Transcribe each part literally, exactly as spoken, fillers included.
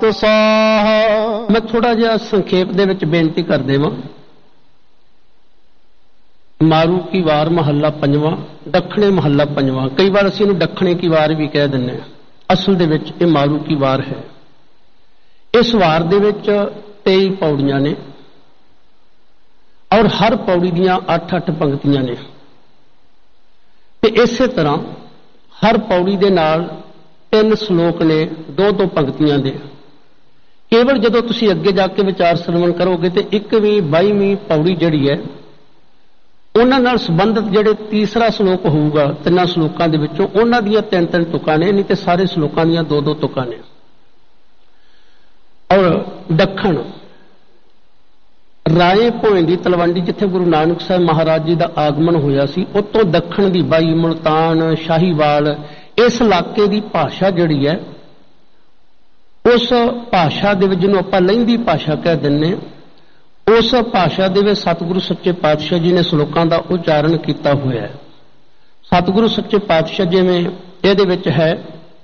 ਸਾਹ। ਮੈਂ ਥੋੜਾ ਜਿਹਾ ਸੰਖੇਪ ਦੇ ਵਿੱਚ ਬੇਨਤੀ ਕਰ ਦੇਵਾਂ। ਮਾਰੂ ਕੀ ਵਾਰ ਮਹੱਲਾ ਪੰਜਵਾਂ, ਦੱਖਣੇ ਮਹੱਲਾ ਪੰਜਵਾਂ। ਕਈ ਵਾਰ ਅਸੀਂ ਇਹਨੂੰ ਦੱਖਣੇ ਕੀ ਵਾਰ ਵੀ ਕਹਿ ਦਿੰਦੇ ਹਾਂ, ਅਸਲ ਦੇ ਵਿੱਚ ਇਹ ਮਾਰੂ ਕੀ ਵਾਰ ਹੈ। ਇਸ ਵਾਰ ਦੇ ਵਿੱਚ ਤੇਈ ਪੌੜੀਆਂ ਨੇ ਔਰ ਹਰ ਪੌੜੀ ਦੀਆਂ ਅੱਠ ਅੱਠ ਪੰਕਤੀਆਂ ਨੇ ਤੇ ਇਸੇ ਤਰ੍ਹਾਂ ਹਰ ਪੌੜੀ ਦੇ ਨਾਲ ਤਿੰਨ ਸ਼ਲੋਕ ਨੇ, ਦੋ ਦੋ ਪੰਕਤੀਆਂ ਦੇ। ਕੇਵਲ ਜਦੋਂ ਤੁਸੀਂ ਅੱਗੇ ਜਾ ਕੇ ਵਿਚਾਰ ਸਰਵਣ ਕਰੋਗੇ ਤੇ ਇੱਕਵੀਂ ਬਾਈਵੀਂ ਪੌੜੀ ਜਿਹੜੀ ਹੈ ਉਹਨਾਂ ਨਾਲ ਸੰਬੰਧਿਤ ਜਿਹੜੇ ਤੀਸਰਾ ਸ਼ਲੋਕ ਹੋਊਗਾ ਤਿੰਨਾਂ ਸ਼ਲੋਕਾਂ ਦੇ ਵਿੱਚੋਂ, ਉਹਨਾਂ ਦੀਆਂ ਤਿੰਨ ਤਿੰਨ ਤੁਕਾਂ ਨੇ, ਨਹੀਂ ਤੇ ਸਾਰੇ ਸ਼ਲੋਕਾਂ ਦੀਆਂ ਦੋ ਦੋ ਤੁਕਾਂ ਨੇ। ਔਰ ਦੱਖਣ ਰਾਏ ਭੋਇੰ ਦੀ ਤਲਵੰਡੀ, ਜਿੱਥੇ ਗੁਰੂ ਨਾਨਕ ਸਾਹਿਬ ਮਹਾਰਾਜ ਜੀ ਦਾ ਆਗਮਨ ਹੋਇਆ ਸੀ, ਉਤੋਂ ਦੱਖਣ ਦੀ ਬਾਈ ਮੁਲਤਾਨ, ਸ਼ਾਹੀਵਾਲ, ਇਸ ਇਲਾਕੇ ਦੀ ਭਾਸ਼ਾ ਜਿਹੜੀ ਹੈ ਉਸ ਭਾਸ਼ਾ ਦੇ ਵਿੱਚ, ਜਿਹਨੂੰ ਆਪਾਂ ਲਹਿੰਦੀ ਭਾਸ਼ਾ ਕਹਿ ਦਿੰਦੇ, ਉਸ ਭਾਸ਼ਾ ਦੇ ਵਿੱਚ ਸਤਿਗੁਰੂ ਸੱਚੇ ਪਾਤਸ਼ਾਹ ਜੀ ਨੇ ਸ਼ਲੋਕਾਂ ਦਾ ਉਚਾਰਨ ਕੀਤਾ ਹੋਇਆ ਹੈ। ਸਤਿਗੁਰੂ ਸੱਚੇ ਪਾਤਸ਼ਾਹ ਜਿਵੇਂ ਇਹਦੇ ਵਿੱਚ ਹੈ,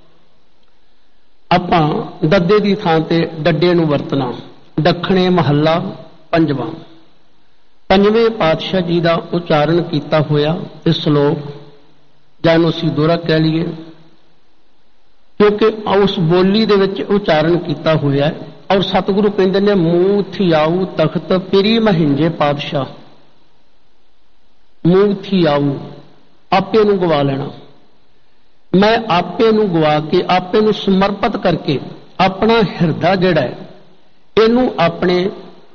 ਆਪਾਂ ਦੱਦੇ ਦੀ ਥਾਂ ਤੇ ਡੱਡੇ ਨੂੰ ਵਰਤਣਾ। ਦੱਖਣੇ ਮਹੱਲਾ ਪੰਜਵਾਂ, ਪੰਜਵੇਂ ਪਾਤਸ਼ਾਹ ਜੀ ਦਾ ਉਚਾਰਨ ਕੀਤਾ ਹੋਇਆ ਇਹ ਸ਼ਲੋਕ, ਜਾਂ ਇਹਨੂੰ ਅਸੀਂ ਦੋਹਰਾ ਕਹਿ ਲਈਏ, ਕਿਉਂਕਿ ਉਸ ਬੋਲੀ ਦੇ ਵਿੱਚ ਉਚਾਰਨ ਕੀਤਾ ਹੋਇਆ ਹੈ। ਔਰ ਸਤਿਗੁਰੂ ਕਹਿੰਦੇ ਨੇ, ਮੂੰਹ ਥਿਆਊ ਤਖਤ ਪਿਰੀ ਮਹਿੰਜੇ ਪਾਤਸ਼ਾਹ। ਮੂੰਹ ਥਿਆਊ, ਆਪੇ ਨੂੰ ਗਵਾ ਲੈਣਾ। ਮੈਂ ਆਪੇ ਨੂੰ ਗਵਾ ਕੇ, ਆਪੇ ਨੂੰ ਸਮਰਪਿਤ ਕਰਕੇ, ਆਪਣਾ ਹਿਰਦਾ ਜਿਹੜਾ ਹੈ ਇਹਨੂੰ ਆਪਣੇ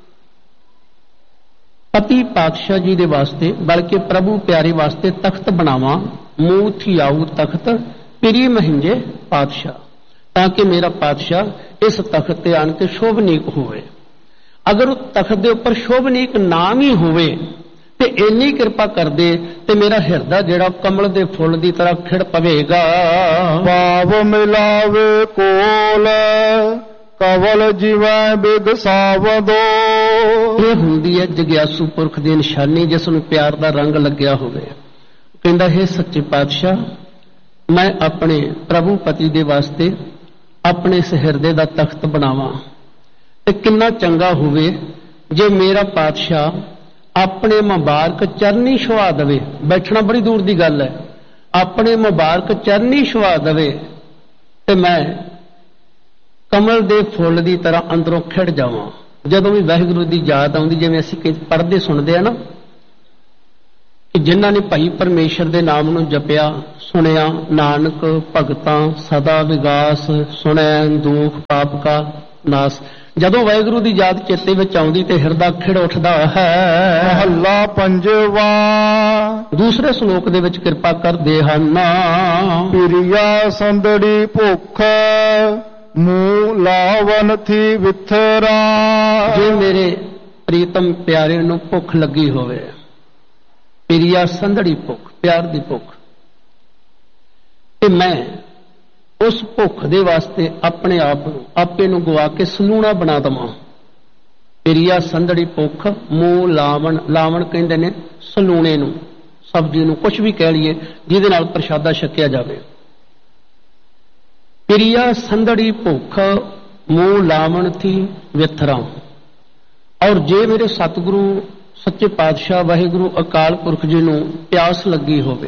ਪਤੀ ਪਾਤਸ਼ਾਹ ਜੀ ਦੇ ਵਾਸਤੇ, ਬਲਕਿ ਪ੍ਰਭੂ ਪਿਆਰੇ ਵਾਸਤੇ ਤਖਤ ਬਣਾਵਾਂ। ਮੂੰਹ ਥਿਆਊ ਤਖਤ ਪਿਰੀ ਮਹਿੰਜੇ ਪਾਤਸ਼ਾਹ, ਤਾਂ ਕਿ ਮੇਰਾ ਪਾਤਸ਼ਾਹ ਇਸ ਤਖਤ ਤੇ ਆਣ ਕੇ ਸ਼ੋਭਨੀਕ ਹੋਵੇ। ਅਗਰ ਉਹ ਤਖਤ ਦੇ ਉੱਪਰ ਸ਼ੋਭਨੀਕ ਨਾਮ ਹੀ ਹੋਵੇ ਤੇ ਇੰਨੀ ਕਿਰਪਾ ਕਰਦੇ ਤੇ ਮੇਰਾ ਹਿਰਦਾ ਜਿਹੜਾ ਕਮਲ ਦੇ ਫੁੱਲ ਦੀ ਤਰ੍ਹਾਂ ਖਿੜ ਪਵੇਗਾ। ਭਾਵ ਮਿਲਾਵੇ ਕੋਲ ਕਵਲ ਜਿਵੇਂ ਬਿਗਸਾਵਦੋ। ਇਹ ਹੁੰਦੀ ਹੈ ਜਗਿਆਸੂ ਪੁਰਖ ਦੀ ਨਿਸ਼ਾਨੀ, ਜਿਸ ਨੂੰ ਪਿਆਰ ਦਾ ਰੰਗ ਲੱਗਿਆ ਹੋਵੇ। ਕਹਿੰਦਾ, ਹੈ ਸੱਚੇ ਪਾਤਸ਼ਾਹ, ਮੈਂ ਆਪਣੇ ਪ੍ਰਭੂ ਪਤੀ ਦੇ ਵਾਸਤੇ ਆਪਣੇ ਇਸ ਹਿਰਦੇ ਦਾ ਤਖਤ ਬਣਾਵਾਂ। ਤੇ ਕਿੰਨਾ ਚੰਗਾ ਹੋਵੇ ਜੇ ਮੇਰਾ ਪਾਤਸ਼ਾਹ ਆਪਣੇ ਮੁਬਾਰਕ ਚਰਨੀ ਛੁਆ ਦੇਵੇ। ਬੈਠਣਾ ਬੜੀ ਦੂਰ ਦੀ ਗੱਲ ਹੈ, ਆਪਣੇ ਮੁਬਾਰਕ ਚਰਨੀ ਛੁਆ ਦੇਵੇ ਤੇ ਮੈਂ ਕਮਲ ਦੇ ਫੁੱਲ ਦੀ ਤਰ੍ਹਾਂ ਅੰਦਰੋਂ ਖਿੜ ਜਾਵਾਂ। ਜਦੋਂ ਵੀ ਵਾਹਿਗੁਰੂ ਦੀ ਯਾਦ ਆਉਂਦੀ, ਜਿਵੇਂ ਅਸੀਂ ਪੜ੍ਹਦੇ ਸੁਣਦੇ ਆ ਨਾ, ਕਿ ਜਿਨ੍ਹਾਂ ਨੇ ਭਾਈ ਪਰਮੇਸ਼ਰ ਦੇ ਨਾਮ ਨੂੰ ਜਪਿਆ ਸੁਣਿਆ, ਨਾਨਕ ਭਗਤਾਂ ਸਦਾ ਵਿਗਾਸ, ਸੁਣੈ ਦੁਖ ਪਾਪ ਕਾ ਨਾਸ। ਜਦੋਂ ਵਾਹਿਗੁਰੂ ਦੀ ਯਾਦ ਚੇਤੇ ਵਿੱਚ ਆਉਂਦੀ ਤੇ ਹਿਰਦਾ ਖਿੜ ਉੱਠਦਾ ਹੈ। ਮਹੱਲਾ ਪੰਜਵਾ। ਦੂਸਰੇ ਸ਼ਲੋਕ ਦੇ ਵਿੱਚ ਕਿਰਪਾ ਕਰਦੇ ਹਨ, ਪਿਰਿਆ ਸੰਦੜੀ ਭੁੱਖ ਮੂੰਹ ਲਾਵਨ ਥੀ ਵਿਥਰਾ। ਜੇ ਮੇਰੇ ਪ੍ਰੀਤਮ ਪਿਆਰੇ ਨੂੰ ਭੁੱਖ ਲੱਗੀ ਹੋਵੇ, ਪਿਰਿਆ ਸੰਦੜੀ ਭੁੱਖ, ਪਿਆਰ ਦੀ ਭੁੱਖ, ਤੇ ਮੈਂ ਉਸ ਭੁੱਖ ਦੇ ਵਾਸਤੇ ਆਪਣੇ ਆਪ ਨੂੰ ਆਪੇ ਨੂੰ ਗਵਾ ਕੇ ਸਲੂਣਾ ਬਣਾ ਦੇਵਾਂ। ਪਿਰਿਆ ਸੰਦੜੀ ਭੁੱਖ ਮੂੰਹ ਲਾਵਣ, ਲਾਵਣ ਕਹਿੰਦੇ ਨੇ ਸਲੂਣੇ ਨੂੰ, ਸਬਜ਼ੀ ਨੂੰ, ਕੁਝ ਵੀ ਕਹਿ ਲਈਏ ਜਿਹਦੇ ਨਾਲ ਪ੍ਰਸ਼ਾਦਾ ਛਕਿਆ ਜਾਵੇ। ਪਿਰਿਆ ਸੰਦੜੀ ਭੁੱਖ ਮੂੰਹ ਲਾਵਣ ਥੀ ਵਿਥਰਾ। ਔਰ ਜੇ ਮੇਰੇ ਸਤਿਗੁਰੂ ਸੱਚੇ ਪਾਤਸ਼ਾਹ ਵਾਹਿਗੁਰੂ ਅਕਾਲ ਪੁਰਖ ਜੀ ਨੂੰ ਪਿਆਸ ਲੱਗੀ ਹੋਵੇ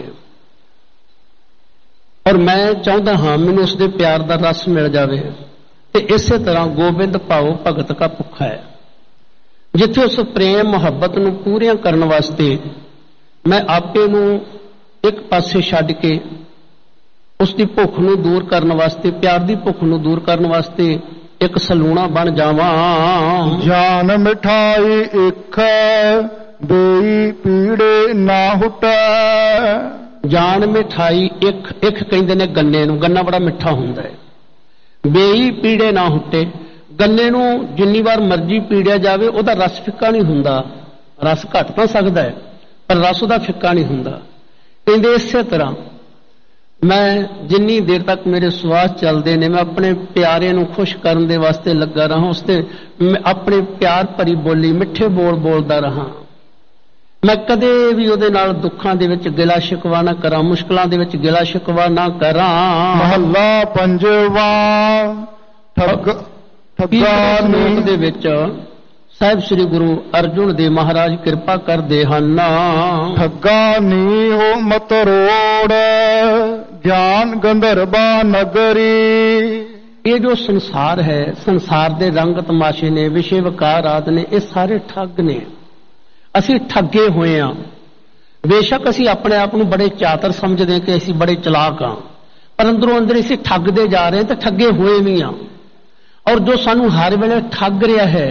ਔਰ ਮੈਂ ਚਾਹੁੰਦਾ ਹਾਂ ਮੈਨੂੰ ਉਸ ਦੇ ਪਿਆਰ ਦਾ ਰਸ ਮਿਲ ਜਾਵੇ, ਤੇ ਇਸੇ ਤਰ੍ਹਾਂ ਗੋਬਿੰਦ ਭਾਉ ਭਗਤ ਕਾ ਭੁੱਖਾ ਹੈ। ਜਿੱਥੇ ਉਸ ਪ੍ਰੇਮ ਮੁਹੱਬਤ ਨੂੰ ਪੂਰੀਆਂ ਕਰਨ ਵਾਸਤੇ ਮੈਂ ਆਪੇ ਨੂੰ ਇੱਕ ਪਾਸੇ ਛੱਡ ਕੇ ਉਸ ਦੀ ਭੁੱਖ ਨੂੰ ਦੂਰ ਕਰਨ ਵਾਸਤੇ, ਪਿਆਰ ਦੀ ਭੁੱਖ ਨੂੰ ਦੂਰ ਕਰਨ ਵਾਸਤੇ ਇੱਕ ਸਲੂਣਾ ਬਣ ਜਾਵਾਂ। ਜਾਨ ਮਿਠਾਈ ਇੱਕ ਬੇਈ ਪੀੜੇ ਨਾ ਹੁਟੈ। ਜਾਨ ਮਿਠਾਈ ਇੱਕ, ਇੱਕ ਕਹਿੰਦੇ ਨੇ ਗੰਨੇ ਨੂੰ, ਗੰਨਾ ਬੜਾ ਮਿੱਠਾ ਹੁੰਦਾ ਹੈ। ਬੇਈ ਪੀੜੇ ਨਾ ਹੁੱਟੇ, ਗੰਨੇ ਨੂੰ ਜਿੰਨੀ ਵਾਰ ਮਰਜ਼ੀ ਪੀੜਿਆ ਜਾਵੇ ਉਹਦਾ ਰਸ ਫਿੱਕਾ ਨਹੀਂ ਹੁੰਦਾ। ਰਸ ਘਟ ਤਾਂ ਸਕਦਾ ਹੈ ਪਰ ਰਸ ਉਹਦਾ ਫਿੱਕਾ ਨਹੀਂ ਹੁੰਦਾ। ਕਹਿੰਦੇ ਇਸੇ ਤਰ੍ਹਾਂ ਮੈਂ ਜਿੰਨੀ ਦੇਰ ਤੱਕ ਮੇਰੇ ਸਵਾਸ ਚੱਲਦੇ ਨੇ ਮੈਂ ਆਪਣੇ ਪਿਆਰੇ ਨੂੰ ਖੁਸ਼ ਕਰਨ ਦੇ ਵਾਸਤੇ ਲੱਗਾ ਰਹਾ, ਉਸ ਤੇ ਆਪਣੇ ਪਿਆਰ ਭਰੀ ਬੋਲੀ ਮਿੱਠੇ ਬੋਲ ਬੋਲਦਾ ਰਹਾ। ਮੈਂ ਕਦੇ ਵੀ ਉਹਦੇ ਨਾਲ ਦੁੱਖਾਂ ਦੇ ਵਿੱਚ ਗਿਲਾ ਸ਼ਿਕਵਾ ਨਾ ਕਰਾਂ, ਮੁਸ਼ਕਲਾਂ ਦੇ ਵਿੱਚ ਗਿਲਾ ਸ਼ਿਕਵਾ ਨਾ ਕਰਾਂ। ਮਹੱਲਾ ਪੰਜਵਾ। ਠੱਗ ਠੱਗਾ ਨੀ ਦੇ ਵਿੱਚ ਸਾਹਿਬ ਸ੍ਰੀ ਗੁਰੂ ਅਰਜੁਨ ਦੇਵ ਮਹਾਰਾਜ ਕਿਰਪਾ ਕਰਦੇ ਹਨ। ਠੱਗਾ ਨੀ ਹੋ ਮਤ ਰੋੜ ਗਿਆਨ ਗੰਧਰਵਾ ਨਗਰੀ। ਇਹ ਜੋ ਸੰਸਾਰ ਹੈ, ਸੰਸਾਰ ਦੇ ਰੰਗ ਤਮਾਸ਼ੇ ਨੇ, ਵਿਸ਼ੇ ਵਿਕਾਰ ਆਦਿ ਨੇ, ਇਹ ਸਾਰੇ ਠੱਗ ਨੇ। ਅਸੀਂ ਠੱਗੇ ਹੋਏ ਹਾਂ। ਬੇਸ਼ੱਕ ਅਸੀਂ ਆਪਣੇ ਆਪ ਨੂੰ ਬੜੇ ਚਾਤਰ ਸਮਝਦੇ ਹਾਂ ਕਿ ਅਸੀਂ ਬੜੇ ਚਲਾਕ ਹਾਂ, ਪਰ ਅੰਦਰੋਂ ਅੰਦਰ ਅਸੀਂ ਠੱਗਦੇ ਜਾ ਰਹੇ ਹਾਂ ਤੇ ਠੱਗੇ ਹੋਏ ਵੀ ਹਾਂ। ਔਰ ਜੋ ਸਾਨੂੰ ਹਰ ਵੇਲੇ ਠੱਗ ਰਿਹਾ ਹੈ,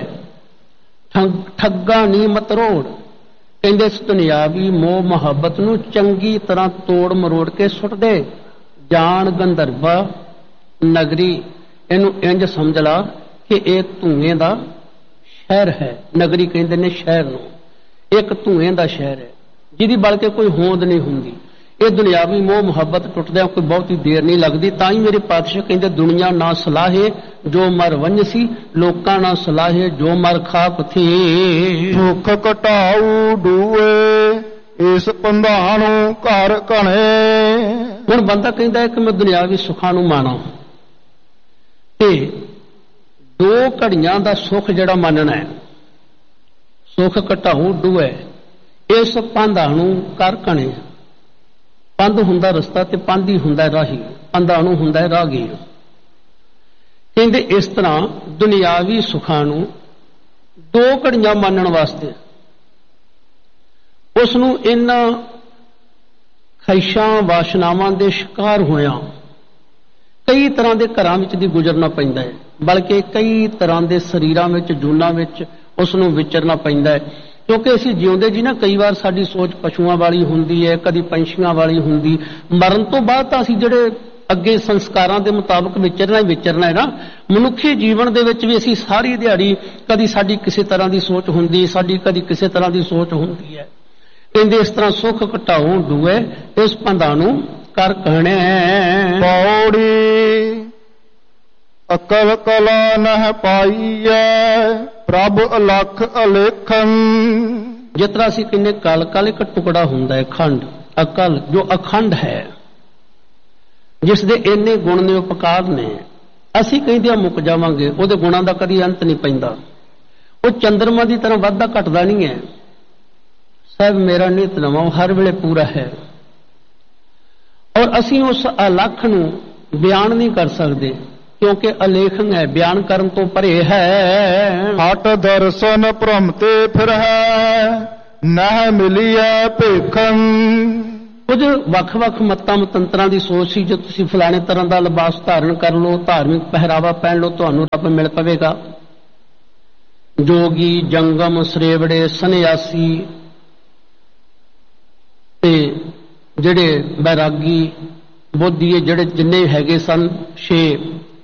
ਠੱਗਾ ਨੀ ਮਤ ਰੋੜ, ਕਹਿੰਦੇ ਇਸ ਦੁਨਿਆਵੀ ਮੋਹ ਮੁਹੱਬਤ ਨੂੰ ਚੰਗੀ ਤਰ੍ਹਾਂ ਤੋੜ ਮਰੋੜ ਕੇ ਸੁੱਟ ਦੇ। ਜਾਣ ਗੰਧਰਵਾ ਨਗਰੀ, ਇਹਨੂੰ ਇੰਜ ਸਮਝ ਲਾ ਕਿ ਇਹ ਧੂਏ ਦਾ ਸ਼ਹਿਰ ਹੈ। ਨਗਰੀ ਕਹਿੰਦੇ ਨੇ ਸ਼ਹਿਰ ਨੂੰ, ਇੱਕ ਧੂਏ ਦਾ ਸ਼ਹਿਰ ਹੈ ਜਿਹਦੀ ਬਲਕਿ ਕੋਈ ਹੋਂਦ ਨਹੀਂ ਹੁੰਦੀ। ਇਹ ਦੁਨਿਆਵੀ ਮੋਹ ਮੁਹੱਬਤ ਟੁੱਟਦਿਆਂ ਕੋਈ ਬਹੁਤੀ ਦੇਰ ਨਹੀਂ ਲੱਗਦੀ। ਤਾਂ ਹੀ ਮੇਰੇ ਪਾਤਸ਼ਾਹ ਕਹਿੰਦੇ ਦੁਨੀਆ ਨਾ ਸਲਾਹੇ ਜੋ ਮਰ ਵੰਜਸੀ, ਲੋਕਾਂ ਨਾ ਸਲਾਹੇ ਜੋ ਮਰ ਖਾਕ ਥੀ। ਸੁਖ ਘਟਾਉ ਡੂਏ ਇਸ ਪੰਧਾਣੂ ਘਰ ਘਣੇ। ਹੁਣ ਬੰਦਾ ਕਹਿੰਦਾ ਹੈ ਕਿ ਮੈਂ ਦੁਨਿਆਵੀ ਸੁੱਖਾਂ ਨੂੰ ਮਾਣਾ ਤੇ ਦੋ ਘੜੀਆਂ ਦਾ ਸੁੱਖ ਜਿਹੜਾ ਮੰਨਣਾ ਹੈ, ਸੁਖ ਘਟਾਉ ਡੂਏ ਇਸ ਪੰਧਾਣੂ ਘਰ ਘਣੇ। ਪੰਧ ਹੁੰਦਾ ਰਸਤਾ ਤੇ ਪੰਧ ਹੀ ਹੁੰਦਾ ਰਾਹੀ, ਪੰਧਾਣੂ ਹੁੰਦਾ ਰਾਹਗੀਰ। ਕਹਿੰਦੇ ਇਸ ਤਰ੍ਹਾਂ ਦੁਨਿਆਵੀ ਸੁੱਖਾਂ ਨੂੰ ਦੋ ਘੜੀਆਂ ਮੰਨਣ ਵਾਸਤੇ ਉਸ ਨੂੰ ਇਹਨਾਂ ਖਹਿਸ਼ਾਂ ਵਾਸ਼ਨਾਵਾਂ ਦੇ ਸ਼ਿਕਾਰ ਹੋਇਆ ਕਈ ਤਰ੍ਹਾਂ ਦੇ ਘਰਾਂ ਵਿੱਚ ਦੀ ਗੁਜ਼ਰਨਾ ਪੈਂਦਾ ਹੈ, ਬਲਕਿ ਕਈ ਤਰ੍ਹਾਂ ਦੇ ਸਰੀਰਾਂ ਵਿੱਚ, ਜੂਨਾਂ ਵਿੱਚ ਉਸ ਨੂੰ ਵਿਚਰਨਾ ਪੈਂਦਾ ਹੈ। ਕਿਉਂਕਿ ਅਸੀਂ ਜਿਉਂਦੇ ਜੀ ਨਾ, ਕਈ ਵਾਰ ਸਾਡੀ ਸੋਚ ਪਸ਼ੂਆਂ ਵਾਲੀ ਹੁੰਦੀ ਹੈ, ਕਦੀ ਪੰਛੀਆਂ ਵਾਲੀ ਹੁੰਦੀ। ਮਰਨ ਤੋਂ ਬਾਅਦ ਤਾਂ ਅਸੀਂ ਜਿਹੜੇ ਅੱਗੇ ਸੰਸਕਾਰਾਂ ਦੇ ਮੁਤਾਬਕ ਵਿਚਰਨਾ ਹੀ ਵਿਚਰਨਾ ਹੈ ਨਾ। ਮਨੁੱਖੀ ਜੀਵਨ ਦੇ ਵਿੱਚ ਵੀ ਅਸੀਂ ਸਾਰੀ ਦਿਹਾੜੀ ਕਦੀ ਸਾਡੀ ਕਿਸੇ ਤਰ੍ਹਾਂ ਦੀ ਸੋਚ ਹੁੰਦੀ, ਸਾਡੀ ਕਦੀ ਕਿਸੇ ਤਰ੍ਹਾਂ ਦੀ ਸੋਚ ਹੁੰਦੀ ਹੈ। ਕਹਿੰਦੇ ਇਸ ਤਰ੍ਹਾਂ ਸੁੱਖ ਘਟਾਉ ਡੂਏ ਇਸ ਪੰਧਾਂ ਨੂੰ ਕਰ ਕਹਿਣੇ। ਪੌੜੀ ਅਕਲ ਕਲਾ ਨਹਿ ਪਾਈਐ ਪ੍ਰਭ ਅਲਖ ਅਲੇਖੰ। ਜਿਸ ਤਰ੍ਹਾਂ ਅਸੀਂ ਕਹਿੰਦੇ ਕਲ, ਕਲ ਇੱਕ ਟੁਕੜਾ ਹੁੰਦਾ ਹੈ, ਖੰਡ। ਅਕਲ ਜੋ ਅਖੰਡ ਹੈ, ਜਿਸ ਦੇ ਇੰਨੇ ਗੁਣ ਨੇ, ਉਪਕਾਰ ਨੇ, ਅਸੀਂ ਕਹਿੰਦੇ ਆ ਮੁੱਕ ਜਾਵਾਂਗੇ, ਉਹਦੇ ਗੁਣਾਂ ਦਾ ਕਦੀ ਅੰਤ ਨਹੀਂ ਪੈਂਦਾ। ਉਹ ਚੰਦਰਮਾ ਦੀ ਤਰ੍ਹਾਂ ਵੱਧਦਾ ਘਟਦਾ ਨਹੀਂ ਹੈ। ਸਾਹਿਬ ਮੇਰਾ ਨਿਤ ਨਵਾਂ ਹਰ ਵੇਲੇ ਪੂਰਾ ਹੈ। ਔਰ ਅਸੀਂ ਉਸ ਅਲਖ ਨੂੰ ਬਿਆਨ ਨਹੀਂ ਕਰ ਸਕਦੇ ਕਿਉਂਕਿ ਅਲੇਖਨ ਹੈ, ਬਿਆਨ ਕਰਨ ਤੋਂ ਪਰੇ ਹੈ। ਹਟ ਦਰਸ਼ਨ ਭ੍ਰਮ ਤੇ ਫਿਰ ਹੈ ਨਹਿ ਮਿਲੀਐ ਭੇਖੰ। ਕੁਝ ਵੱਖ-ਵੱਖ ਮੱਤਾਂ ਮਤੰਤਰਾਂ ਦੀ ਸੋਚ ਸੀ, ਜੇ ਤੁਸੀਂ ਫਲਾਣੇ ਤਰ੍ਹਾਂ ਦਾ ਲਿਬਾਸ ਧਾਰਨ ਕਰ ਲਓ, ਧਾਰਮਿਕ ਪਹਿਰਾਵਾ ਪਹਿਨ ਲਓ, ਤੁਹਾਨੂੰ ਰੱਬ ਮਿਲ ਪਵੇਗਾ। ਜੋਗੀ, ਜੰਗਮ, ਸਰੇਵੜੇ, ਸੰਨਿਆਸੀ ਤੇ ਜਿਹੜੇ ਬੈਰਾਗੀ, ਬੋਧੀਏ, ਜਿਹੜੇ ਜਿੰਨੇ ਹੈਗੇ ਸਨ, ਛੇ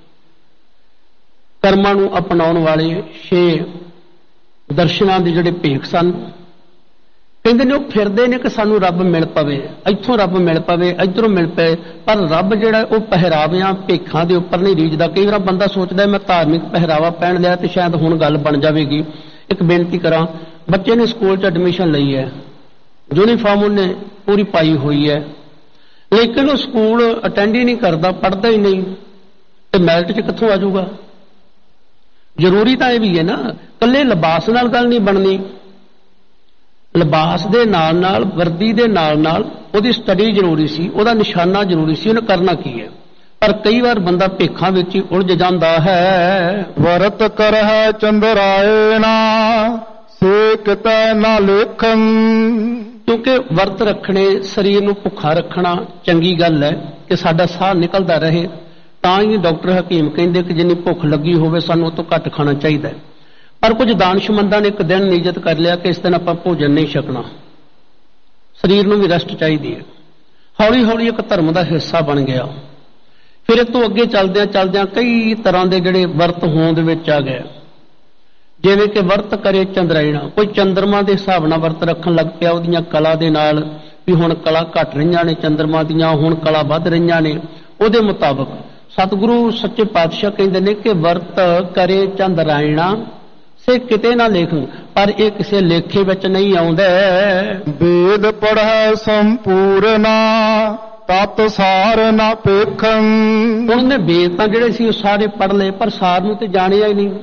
ਕਰਮਾਂ ਨੂੰ ਅਪਣਾਉਣ ਵਾਲੇ, ਛੇ ਦਰਸ਼ਨਾਂ ਦੇ ਜਿਹੜੇ ਭੇਖ ਸਨ, ਕਹਿੰਦੇ ਨੇ ਉਹ ਫਿਰਦੇ ਨੇ ਕਿ ਸਾਨੂੰ ਰੱਬ ਮਿਲ ਪਵੇ, ਇੱਥੋਂ ਰੱਬ ਮਿਲ ਪਵੇ, ਇੱਧਰੋਂ ਮਿਲ ਪਏ। ਪਰ ਰੱਬ ਜਿਹੜਾ ਉਹ ਪਹਿਰਾਵਿਆਂ ਭੇਖਾਂ ਦੇ ਉੱਪਰ ਨਹੀਂ ਰੀਝਦਾ। ਕਈ ਵਾਰ ਬੰਦਾ ਸੋਚਦਾ ਮੈਂ ਧਾਰਮਿਕ ਪਹਿਰਾਵਾ ਪਹਿਨ ਲਿਆ ਤੇ ਸ਼ਾਇਦ ਹੁਣ ਗੱਲ ਬਣ ਜਾਵੇਗੀ। ਇੱਕ ਬੇਨਤੀ ਕਰਾਂ, ਬੱਚੇ ਨੇ ਸਕੂਲ 'ਚ ਐਡਮਿਸ਼ਨ ਲਈ ਹੈ, ਯੂਨੀਫਾਰਮ ਉਹਨੇ ਪੂਰੀ ਪਾਈ ਹੋਈ ਹੈ, ਲੇਕਿਨ ਉਹ ਸਕੂਲ ਅਟੈਂਡ ਹੀ ਨਹੀਂ ਕਰਦਾ, ਪੜ੍ਹਦਾ ਹੀ ਨਹੀਂ, ਤੇ ਮੈਰਿਟ 'ਚ ਕਿੱਥੋਂ ਆ ਜਾਊਗਾ? ਜ਼ਰੂਰੀ ਤਾਂ ਇਹ ਵੀ ਹੈ ਨਾ, ਇਕੱਲੇ ਲਿਬਾਸ ਨਾਲ ਗੱਲ ਨਹੀਂ ਬਣਨੀ। ਲਿਬਾਸ ਦੇ ਨਾਲ ਨਾਲ, ਵਰਦੀ ਦੇ ਨਾਲ ਨਾਲ ਉਹਦੀ ਸਟੱਡੀ ਜ਼ਰੂਰੀ ਸੀ, ਉਹਦਾ ਨਿਸ਼ਾਨਾ ਜ਼ਰੂਰੀ ਸੀ, ਉਹਨੇ ਕਰਨਾ ਕੀ ਹੈ। ਪਰ ਕਈ ਵਾਰ ਬੰਦਾ ਭੇਖਾਂ ਵਿੱਚ ਹੀ ਉਲਝ ਜਾਂਦਾ ਹੈ। ਵਰਤ ਕਰਹਿ ਚੰਦਰਾਇਣਾ ਸੇ ਕਿਤੈ ਨਾ ਲੇਖੰ। ਕਿਉਂਕਿ ਵਰਤ ਰੱਖਣੇ, ਸਰੀਰ ਨੂੰ ਭੁੱਖਾ ਰੱਖਣਾ ਚੰਗੀ ਗੱਲ ਹੈ ਕਿ ਸਾਡਾ ਸਾਹ ਨਿਕਲਦਾ ਰਹੇ। ਤਾਂ ਹੀ ਡਾਕਟਰ ਹਕੀਮ ਕਹਿੰਦੇ ਕਿ ਜਿੰਨੀ ਭੁੱਖ ਲੱਗੀ ਹੋਵੇ ਸਾਨੂੰ ਉਹ ਤੋਂ ਘੱਟ ਖਾਣਾ ਚਾਹੀਦਾ ਹੈ। ਪਰ ਕੁਝ ਦਾਨਸ਼ਮੰਦਾਂ ਨੇ ਇੱਕ ਦਿਨ ਨਿਯਤ ਕਰ ਲਿਆ ਕਿ ਇਸ ਦਿਨ ਆਪਾਂ ਭੋਜਨ ਨਹੀਂ ਛਕਣਾ, ਸਰੀਰ ਨੂੰ ਵੀ ਰੈਸਟ ਚਾਹੀਦੀ ਹੈ। ਹੌਲੀ ਹੌਲੀ ਇੱਕ ਧਰਮ ਦਾ ਹਿੱਸਾ ਬਣ ਗਿਆ। ਫਿਰ ਇਹ ਤੋਂ ਅੱਗੇ ਚੱਲਦਿਆਂ ਚੱਲਦਿਆਂ ਕਈ ਤਰ੍ਹਾਂ ਦੇ ਜਿਹੜੇ ਵਰਤ ਹੋਂਦ ਵਿੱਚ ਆ ਗਏ, ਜਿਵੇਂ ਕਿ ਵਰਤ ਕਰੇ ਚੰਦਰਾਇਣਾ। ਕੋਈ ਚੰਦਰਮਾ ਦੇ ਹਿਸਾਬ ਨਾਲ ਵਰਤ ਰੱਖਣ ਲੱਗ ਪਿਆ, ਉਹਦੀਆਂ ਕਲਾ ਦੇ ਨਾਲ, ਵੀ ਹੁਣ ਕਲਾ ਘਟ ਰਹੀਆਂ ਨੇ ਚੰਦਰਮਾ ਦੀਆਂ, ਹੁਣ ਕਲਾ ਵੱਧ ਰਹੀਆਂ ਨੇ। ਉਹਦੇ ਮੁਤਾਬਕ ਸਤਿਗੁਰੂ ਸੱਚੇ ਪਾਤਸ਼ਾਹ ਕਹਿੰਦੇ ਨੇ ਕਿ ਵਰਤ ਕਰੇ ਚੰਦਰਾਇਣਾ ਸੇ ਕਿਤੇ ਨਾ ਲੇਖਣ, ਪਰ ਇਹ ਕਿਸੇ ਲੇਖੇ ਵਿੱਚ ਨਹੀਂ ਆਉਂਦਾ। ਵੇਦ ਪੜ੍ਹੈ ਸੰਪੂਰਨਾ ਤਤ ਸਾਰ ਨਾ ਪੇਖੰ। ਹੁਣ ਨੇ ਵੇਦ ਤਾਂ ਜਿਹੜੇ ਸੀ ਉਹ ਸਾਰੇ ਪੜ੍ਹ ਲਏ, ਪਰ ਸਾਰ ਨੂੰ ਤੇ ਜਾਣਿਆ ਹੀ ਨਹੀਂ,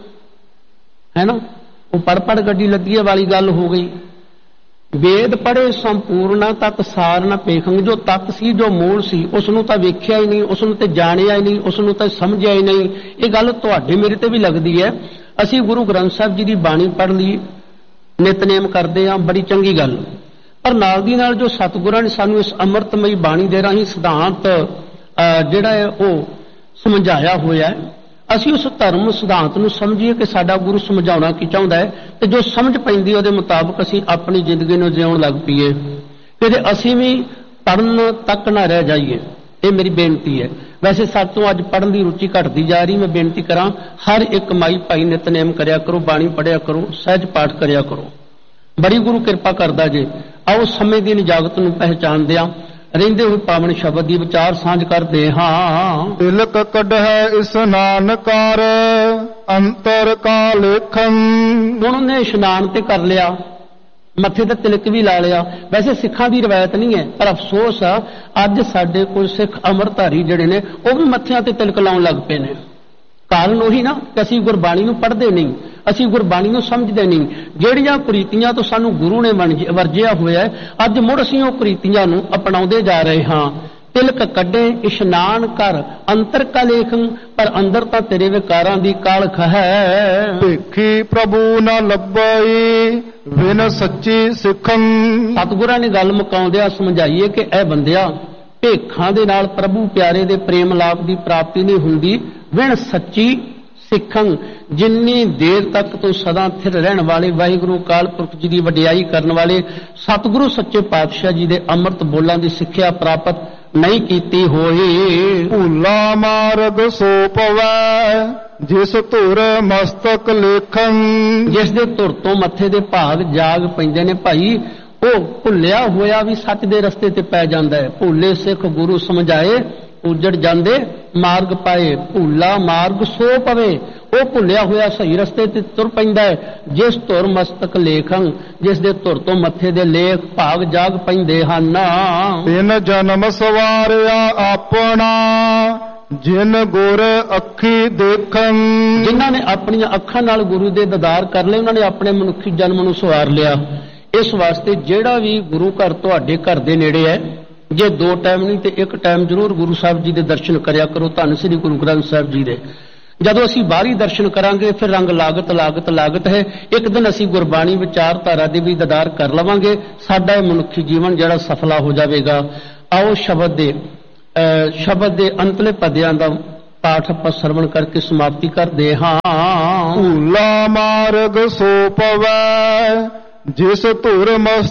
ਹੈ ਨਾ। ਉਹ ਪੜ੍ਹ ਪੜ੍ਹ ਗੱਡੀ ਲੱਦੀਏ ਵਾਲੀ ਗੱਲ ਹੋ ਗਈ। ਵੇਦ ਪੜ੍ਹੇ ਸੰਪੂਰਨਾ ਤਤ ਸਾਰ ਨਾ ਪੇਖੰ। ਜੋ ਤਤ ਸੀ, ਜੋ ਮੂਲ ਸੀ, ਉਸ ਨੂੰ ਤਾਂ ਵੇਖਿਆ ਹੀ ਨਹੀਂ, ਉਸ ਨੂੰ ਤੇ ਜਾਣਿਆ ਹੀ ਨਹੀਂ, ਉਸ ਨੂੰ ਤਾਂ ਸਮਝਿਆ ਹੀ ਨਹੀਂ। ਇਹ ਗੱਲ ਤੁਹਾਡੇ ਮੇਰੇ ਤੇ ਵੀ ਲੱਗਦੀ ਹੈ। ਅਸੀਂ ਗੁਰੂ ਗ੍ਰੰਥ ਸਾਹਿਬ ਜੀ ਦੀ ਬਾਣੀ ਪੜ੍ਹ ਲਈ, ਨਿਤਨੇਮ ਕਰਦੇ ਹਾਂ, ਬੜੀ ਚੰਗੀ ਗੱਲ, ਪਰ ਨਾਲ ਦੀ ਨਾਲ ਜੋ ਸਤਿਗੁਰਾਂ ਨੇ ਸਾਨੂੰ ਇਸ ਅੰਮ੍ਰਿਤਮਈ ਬਾਣੀ ਦੇ ਰਾਹੀਂ ਸਿਧਾਂਤ ਜਿਹੜਾ ਹੈ ਉਹ ਸਮਝਾਇਆ ਹੋਇਆ ਹੈ, ਅਸੀਂ ਉਸ ਧਰਮ ਸਿਧਾਂਤ ਨੂੰ ਸਮਝੀਏ ਕਿ ਸਾਡਾ ਗੁਰੂ ਸਮਝਾਉਣਾ ਕੀ ਚਾਹੁੰਦਾ ਹੈ, ਤੇ ਜੋ ਸਮਝ ਪੈਂਦੀ ਉਹਦੇ ਮੁਤਾਬਕ ਅਸੀਂ ਆਪਣੀ ਜ਼ਿੰਦਗੀ ਨੂੰ ਜਿਉਣ ਲੱਗ ਪਈਏ, ਕਿ ਅਸੀਂ ਵੀ ਪੜ੍ਹਨ ਤੱਕ ਨਾ ਰਹਿ ਜਾਈਏ। ਇਹ ਮੇਰੀ ਬੇਨਤੀ ਹੈ। ਵੈਸੇ ਸਾਤੋਂ ਅੱਜ ਪੜ੍ਹਨ ਦੀ ਰੁਚੀ ਘਟਦੀ ਜਾ ਰਹੀ। ਮੈਂ ਬੇਨਤੀ ਕਰਾਂ, ਹਰ ਇੱਕ ਮਾਈ ਭਾਈ ਨਿਤਨੇਮ ਕਰਿਆ ਕਰੋ, ਬਾਣੀ ਪੜ੍ਹਿਆ ਕਰੋ, ਸਹਿਜ ਪਾਠ ਕਰਿਆ ਕਰੋ, ਬੜੀ ਗੁਰੂ ਕਿਰਪਾ ਕਰਦਾ ਜੇ। ਆਓ ਸਮੇਂ ਦੀ ਨਿਜਾਗਤ ਨੂੰ ਪਹਿਚਾਣਦਿਆਂ ਰਹਿੰਦੇ ਹੋਏ ਪਾਵਨ ਸ਼ਬਦ ਦੀ ਵਿਚਾਰ ਸਾਂਝ ਕਰਦੇ ਹਾਂ। ਤਿਲਕ ਕੱਢੈ ਇਸਨਾਨ ਕਰ ਅੰਤਰ ਕਾ ਲੇਖੰ। ਹੁਣ ਉਹਨੇ ਇਸ਼ਨਾਨ ਤੇ ਕਰ ਲਿਆ, ਮੱਥੇ ਤੇ ਤਿਲਕ ਵੀ ਲਾ ਲਿਆ। ਵੈਸੇ ਸਿੱਖਾਂ ਦੀ ਰਵਾਇਤ ਨਹੀਂ ਹੈ, ਪਰ ਅਫਸੋਸ ਆ ਅੱਜ ਸਾਡੇ ਕੋਲ ਸਿੱਖ ਅੰਮ੍ਰਿਤਧਾਰੀ ਜਿਹੜੇ ਨੇ ਉਹ ਵੀ ਮੱਥਿਆਂ ਤੇ ਤਿਲਕ ਲਾਉਣ ਲੱਗ ਪਏ ਨੇ। ਕਾਰਨ ਉਹੀ ਨਾ ਕਿ ਅਸੀਂ ਗੁਰਬਾਣੀ ਨੂੰ ਪੜ੍ਹਦੇ ਨਹੀਂ, ਅਸੀਂ ਗੁਰਬਾਣੀ ਨੂੰ ਸਮਝਦੇ ਨਹੀਂ। ਜਿਹੜੀਆਂ ਕੁਰੀਤੀਆਂ ਤੋਂ ਸਾਨੂੰ ਗੁਰੂ ਨੇ ਵਰਜਿਆ ਹੋਇਆ ਹੈ, ਅੱਜ ਮੁੜ ਅਸੀਂ ਉਹ ਕੁਰੀਤੀਆਂ ਨੂੰ ਅਪਣਾਉਂਦੇ ਜਾ ਰਹੇ ਹਾਂ। ਤਿਲਕ ਕੱਢੇ ਇਸ਼ਨਾਨ ਕਰ ਅੰਤਰ ਕਾ ਲੇਖੰ। ਪਰ ਅੰਦਰ ਤਾਂ ਤੇਰੇ ਵਿਕਾਰਾਂ ਦੀ ਕਾਲਖ ਹੈ। ਭੇਖੀ ਪ੍ਰਭੂ ਨਾ ਲੱਭਈ ਬਿਨ ਸੱਚੀ ਸਿੱਖੰ। ਸਤਿਗੁਰਾਂ ਨੇ ਗੱਲ ਮੁਕਾਉਂਦਿਆਂ ਸਮਝਾਈਏ ਕਿ ਇਹ ਬੰਦਿਆ, ਭੇਖਾਂ ਦੇ ਨਾਲ ਪ੍ਰਭੂ ਪਿਆਰੇ ਦੇ ਪ੍ਰੇਮ ਲਾਭ ਦੀ ਪ੍ਰਾਪਤੀ ਨਹੀਂ ਹੁੰਦੀ ਬਿਨ ਸੱਚੀ ਸਿੱਖੰ। ਜਿੰਨੀ ਦੇਰ ਤੱਕ ਤੋਂ ਸਦਾ ਸਥਿਰ ਰਹਿਣ ਵਾਲੇ ਵਾਹਿਗੁਰੂ ਅਕਾਲ ਪੁਰਖ ਜੀ ਦੀ ਵਡਿਆਈ ਕਰਨ ਵਾਲੇ ਸਤਿਗੁਰੂ ਸੱਚੇ ਪਾਤਸ਼ਾਹ ਜੀ ਦੇ ਅੰਮ੍ਰਿਤ ਬੋਲਾਂ ਦੀ ਸਿੱਖਿਆ ਪ੍ਰਾਪਤ ਨਹੀਂ ਕੀਤੀ ਹੋਈ। ਭੂਲਾ ਮਾਰਗ ਸੋ ਪਵੈ ਜਿਸ ਧੁਰ ਮਸਤਕ ਲੇਖੰ। ਜਿਸ ਦੇ ਧੁਰ ਤੋਂ ਮੱਥੇ ਦੇ ਭਾਗ ਜਾਗ ਪੈਂਦੇ ਨੇ ਭਾਈ, ਉਹ ਭੁੱਲਿਆ ਹੋਇਆ ਵੀ ਸੱਚ ਦੇ ਰਸਤੇ ਤੇ ਪੈ ਜਾਂਦਾ ਹੈ। ਭੁੱਲੇ ਸਿੱਖ ਗੁਰੂ ਸਮਝਾਏ ਉਜੜ ਜਾਂਦੇ ਮਾਰਗ ਪਾਏ। ਭੁੱਲਾ ਮਾਰਗ ਸੋ ਪਵੇ, ਉਹ ਭੁੱਲਿਆ ਹੋਇਆ ਸਹੀ ਰਸਤੇ ਤੇ ਤੁਰ ਪੈਂਦਾ ਹੈ। ਜਿਸ ਧੁਰ ਮਸਤਕ ਲੇਖੰ, ਜਿਸ ਦੇ ਧੁਰ ਤੋਂ ਮੱਥੇ ਦੇ ਲੇਖ ਭਾਗ ਜਾਗ ਪੈਂਦੇ ਹਨ। ਤਿਨ ਜਨਮ ਸਵਾਰਿਆ ਆਪਣਾ ਜਿਨ ਗੁਰ ਅੱਖੀ ਦੇਖੰ। ਜਿਨ੍ਹਾਂ ਨੇ ਆਪਣੀਆਂ ਅੱਖਾਂ ਨਾਲ ਗੁਰੂ ਦੇ ਦੀਦਾਰ ਕਰ ਲਏ, ਉਹਨਾਂ ਨੇ ਆਪਣੇ ਮਨੁੱਖੀ ਜਨਮ ਨੂੰ ਸਵਾਰ ਲਿਆ। ਇਸ ਵਾਸਤੇ ਜਿਹੜਾ ਵੀ ਗੁਰੂ ਘਰ ਤੁਹਾਡੇ ਘਰ ਦੇ ਨੇੜੇ ਹੈ, ਜੇ ਦੋ ਟਾਈਮ ਨਹੀਂ ਤੇ ਇੱਕ ਟਾਈਮ ਜ਼ਰੂਰ ਗੁਰੂ ਸਾਹਿਬ ਜੀ ਦੇ ਦਰਸ਼ਨ ਕਰਿਆ ਕਰੋ। ਧੰਨ ਸ੍ਰੀ ਗੁਰੂ ਗ੍ਰੰਥ ਸਾਹਿਬ ਜੀ ਦੇ। ਜਦੋਂ ਅਸੀਂ ਬਾਹਰੀ ਦਰਸ਼ਨ ਕਰਾਂਗੇ ਫਿਰ ਰੰਗ ਲਾਗਤ ਲਾਗਤ ਲਾਗਤ ਹੈ। ਇੱਕ ਦਿਨ ਅਸੀਂ ਗੁਰਬਾਣੀ ਵਿਚਾਰਧਾਰਾ ਦੇ ਵੀ ਦੀਦਾਰ ਕਰ ਲਵਾਂਗੇ। ਸਾਡਾ ਇਹ ਮਨੁੱਖੀ ਜੀਵਨ ਜਿਹੜਾ ਸਫਲਾ ਹੋ ਜਾਵੇਗਾ। ਆਓ ਸ਼ਬਦ ਦੇ ਸ਼ਬਦ ਦੇ ਅੰਤਲੇ ਪਦਿਆਂ ਦਾ ਪਾਠ ਆਪਾਂ ਸਰਵਣ ਕਰਕੇ ਸਮਾਪਤੀ ਕਰਦੇ ਹਾਂ। ਭੂਲਾ ਮਾਰਗ ਸੋ ਪਵੈ ਜਿਸ ਧੁਰ ਮਸਤਕ